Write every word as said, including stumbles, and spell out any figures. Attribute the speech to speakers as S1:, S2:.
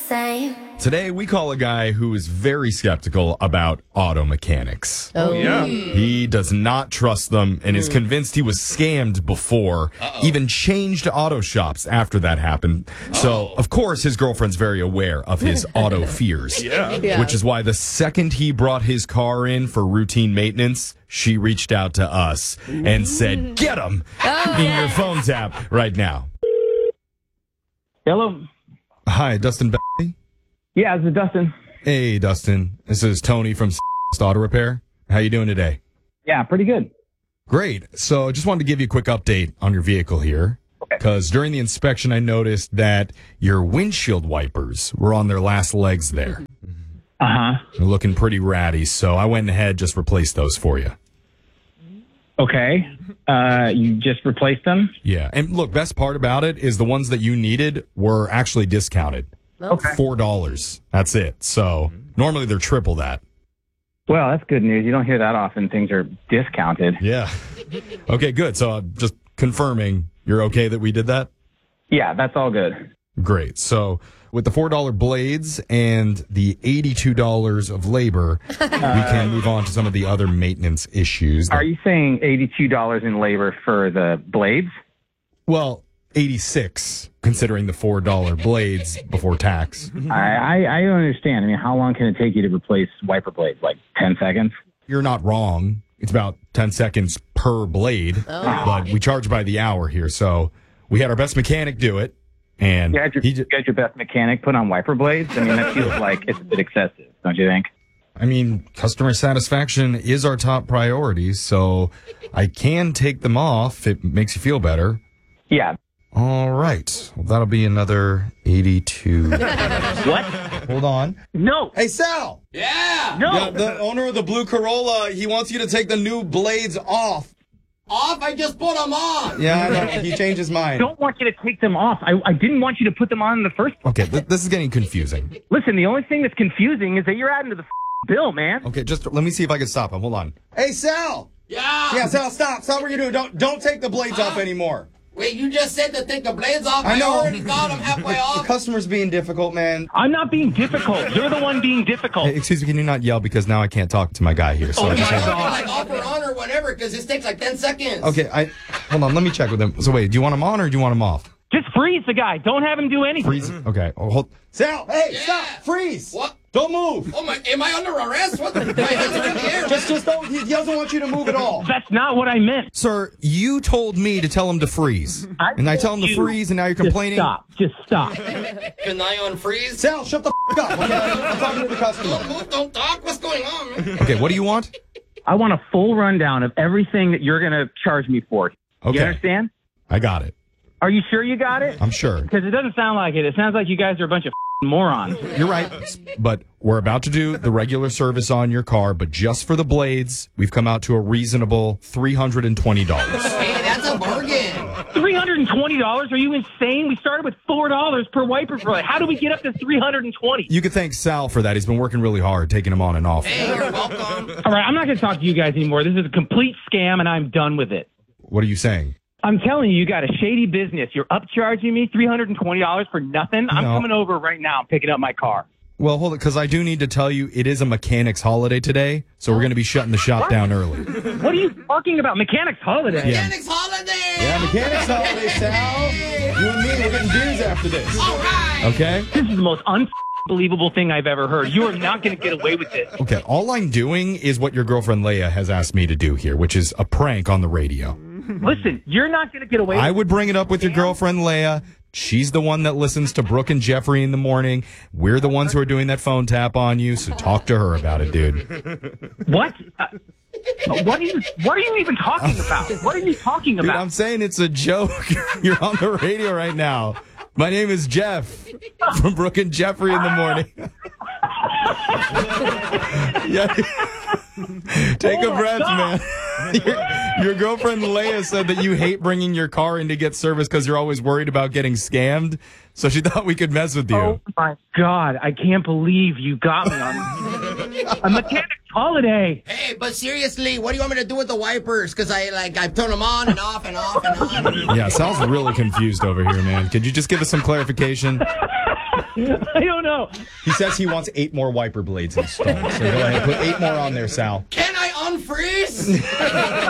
S1: same.
S2: Today, we call a guy who is very skeptical about auto mechanics.
S3: Oh, yeah.
S2: He does not trust them and is convinced he was scammed before, Uh-oh. even changed auto shops after that happened. So, of course, his girlfriend's very aware of his auto fears.
S3: Yeah. yeah.
S2: Which is why the second he brought his car in for routine maintenance, she reached out to us and said, get him
S1: Oh,
S2: in
S1: yeah.
S2: your phone tap right now.
S4: Hello.
S2: Hi, Dustin Bailey.
S4: Yeah, this is Dustin.
S2: Hey, Dustin. This is Tony from Auto Repair. How you doing today?
S4: Yeah, pretty good.
S2: Great. So just wanted to give you a quick update on your vehicle here. Because during the inspection, I noticed that your windshield wipers were on their last legs there.
S4: Uh-huh.
S2: They're looking pretty ratty, so I went ahead just replaced those for you.
S4: Okay. Uh, you just replaced them?
S2: Yeah. And look, best part about it is the ones that you needed were actually discounted.
S4: Okay.
S2: four dollars. That's it. So normally they're triple that.
S4: Well, that's good news. You don't hear that often. Things are discounted.
S2: Yeah. Okay, good. So uh, just confirming you're okay that we did that?
S4: Yeah, that's all good.
S2: Great. So with the four dollar blades and the eighty-two dollars of labor, we can move on to some of the other maintenance issues.
S4: Are you saying eighty-two dollars in labor for the blades?
S2: Well, eighty-six considering the four dollar blades before tax.
S4: I, I, I don't understand. I mean, how long can it take you to replace wiper blades? Like ten seconds?
S2: You're not wrong. It's about ten seconds per blade,
S1: Oh.
S2: but we charge by the hour here. So we had our best mechanic do it. And
S4: You had your,
S2: he
S4: you
S2: just,
S4: had your best mechanic put on wiper blades? I mean, that feels like it's a bit excessive, don't you think?
S2: I mean, customer satisfaction is our top priority, so I can take them off. It makes you feel better.
S4: Yeah.
S2: All right. Well, that'll be another eighty-two.
S4: What?
S2: Hold on.
S4: No.
S2: Hey, Sal.
S5: Yeah.
S4: No.
S2: Yeah, the owner of the blue Corolla, he wants you to take the new blades off.
S5: Off? I just put them on.
S2: Yeah, I know. He changed his
S4: I
S2: mind.
S4: don't want you to take them off. I, I didn't want you to put them on in the first place.
S2: Okay, th- this is getting confusing.
S4: Listen, the only thing that's confusing is that you're adding to the f- bill, man.
S2: Okay, just let me see if I can stop him. Hold on. Hey, Sal.
S5: Yeah.
S2: Yeah, Sal, stop. Stop what you're doing. Don't don't take the blades off anymore.
S5: Wait, you just said to take the blades off.
S2: I know.
S5: already got them halfway
S2: The
S5: off.
S2: customer's being difficult, man.
S4: I'm not being difficult. You're the one being difficult.
S2: Hey, excuse me, can you not yell because now I can't talk to my guy here. So
S4: Oh
S2: I
S4: my
S2: just wanna-
S4: God.
S5: Like off or on or whatever, because this takes like ten seconds.
S2: Okay, I hold on. Let me check with him. So wait, do you want him on or do you want him off?
S4: Just freeze the guy. Don't have him do anything.
S2: Freeze. Okay. Oh, hold. Sal, hey,
S5: Yeah.
S2: stop. Freeze.
S5: What?
S2: Don't move.
S5: Oh my! Am I under arrest? What the? My hands are in the air.
S2: Just, just don't. He doesn't want you to move at all.
S4: That's not what I meant.
S2: Sir, you told me to tell him to freeze,
S4: I
S2: and I tell him to
S4: told you.
S2: freeze, and now you're
S4: Just
S2: complaining.
S4: stop. Just stop.
S5: Can I unfreeze?
S2: Sal, shut the f- up. Okay? I'm talking to the customer.
S5: Don't move, don't talk. What's going on, man?
S2: Okay, what do you want?
S4: I want a full rundown of everything that you're going to charge me for.
S2: Okay.
S4: You understand?
S2: I got it.
S4: Are you sure you got it?
S2: I'm sure.
S4: Because it doesn't sound like it. It sounds like you guys are a bunch of morons.
S2: You're right. But we're about to do the regular service on your car, but just for the blades, we've come out to a reasonable three hundred twenty dollars.
S5: Hey, that's a bargain.
S4: three hundred twenty dollars? Are you insane? We started with four dollars per wiper blade. How do we get up to three hundred twenty dollars?
S2: You could thank Sal for that. He's been working really hard, taking them on and off.
S5: Hey, you're welcome.
S4: All right, I'm not going to talk to you guys anymore. This is a complete scam, and I'm done with it.
S2: What are you saying?
S4: I'm telling you, you got a shady business. You're upcharging me three hundred twenty dollars for nothing. I'm
S2: No.
S4: coming over right now and picking up my car.
S2: Well, hold it, because I do need to tell you it is a mechanics holiday today, so we're going to be shutting the shop down early.
S4: What are you talking about? Mechanics holiday?
S2: Yeah.
S5: Mechanics holiday.
S2: Yeah, mechanics holiday, Sal. You and me, we're getting beers after this.
S5: All right.
S2: Okay?
S4: This is the most unbelievable thing I've ever heard. You are not going to get away with this.
S2: Okay, all I'm doing is what your girlfriend Leia has asked me to do here, which is a prank on the radio.
S4: Listen, you're not going to get away with
S2: I would bring it up with your girlfriend Leia. She's the one that listens to Brooke and Jeffrey in the morning. We're the ones who are doing that phone tap on you, so talk to her about it, dude.
S4: What? Uh, what are you? What are you even talking about? What are you talking
S2: Dude,
S4: about?
S2: I'm saying it's a joke. You're on the radio right now. My name is Jeff from Brooke and Jeffrey in the morning. Yeah. Take
S4: Oh
S2: a
S4: my
S2: breath,
S4: God.
S2: man. Your, your girlfriend Leia said that you hate bringing your car in to get service because you're always worried about getting scammed. So she thought we could mess with you.
S4: Oh my God! I can't believe you got me on a mechanics holiday.
S5: Hey, but seriously, what do you want me to do with the wipers? Because I like I turn them on and off and off and on.
S2: Yeah, Sal's really confused over here, man. Could you just give us some clarification?
S4: I don't know.
S1: He says he wants eight more wiper blades installed. So go ahead and put eight more on there, Sal.
S5: Can I unfreeze?